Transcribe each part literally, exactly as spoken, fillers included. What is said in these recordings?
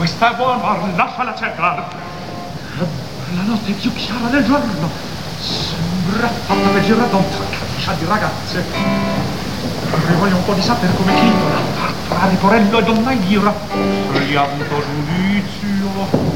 questa buona, lasciala cercare. La notte è più chiara del giorno. Sembra fatta per giradonta, caccia di ragazze. E voglio un po' di sapere come titola. Tra Leporello e Donna Elvira. Scegliando giudizio.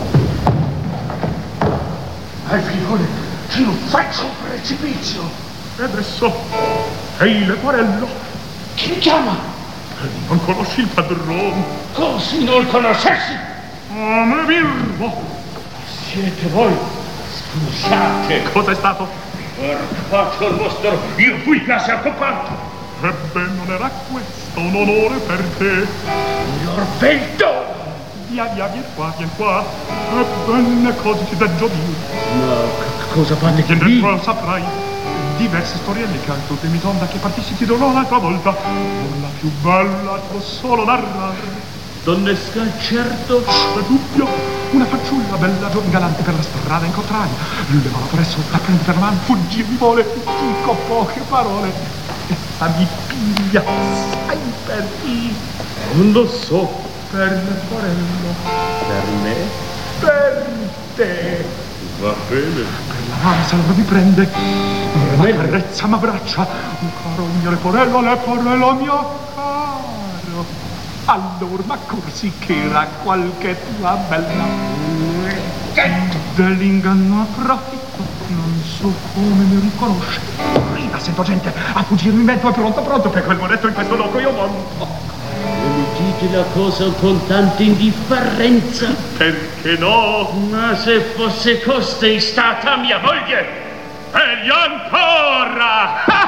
Ai figlioli, ci non faccio un precipizio. E adesso, ehi Leporello. Chi mi chiama? Non conosci il padrone? Così non conoscessi? Ah, me birbo. Siete voi? Scusate. Cos'è stato? Per faccio il vostro, io fui classe accompagnata. Ebbene, non era questo un onore per te. Signor Vento! Via, via, vieni qua, vieni qua. Ebbene, cosa ti devo dire? Ma cosa fate Vieni qui? dentro, saprai. Diverse storielle che anche te mi sonda che partissi ti dirò un'altra volta. Non la più bella, devo solo narrare. Donnesca, certo. C'è dubbio. Una fanciulla bella, giovane, galante per la strada incontrai. Levava presso, la prende per mano, fuggì, mi vuole, dico poche parole. Essa mi piglia, sai per chi? Non lo so. Per Leporello. Per me? Per te. Va bene. Per la mano se allora mi prende. Ma carezza, m'abbraccia. Un caro mio Leporello, Leporello mio caro. Allora, ma corsi che era qualche tua bella. Dell'inganno approfitto, non so come mi riconosce. Rida, sento gente a fuggirmi in mezzo, è pronto, pronto, per quel monetto in questo loco io monto. Non mi dite la cosa con tanta indifferenza. Perché no? Ma se fosse costei stata mia moglie, Meglio ancora!